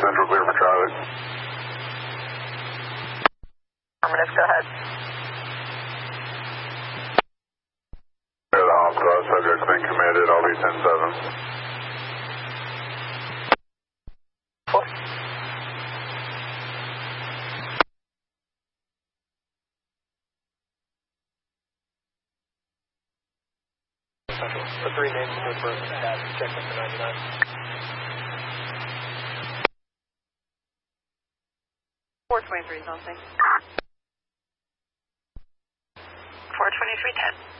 Central, clear for Charlie. Affirmative, go ahead. The hospital, subject's been committed, I'll be 10-7. 4. Central. The 3 names of the person that check number 99. 423 something. 42310.